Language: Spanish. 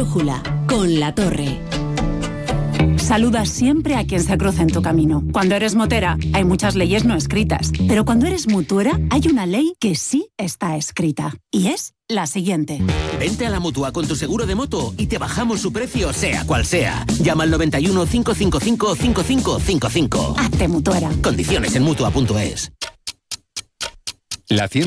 Brújula, con La Torre. Saluda siempre a quien se cruza en tu camino. Cuando eres motera, hay muchas leyes no escritas. Pero cuando eres mutuera, hay una ley que sí está escrita. Y es la siguiente. Vente a la Mutua con tu seguro de moto y te bajamos su precio, sea cual sea. Llama al 91 555 5555. Hazte mutuera. Condiciones en Mutua.es. La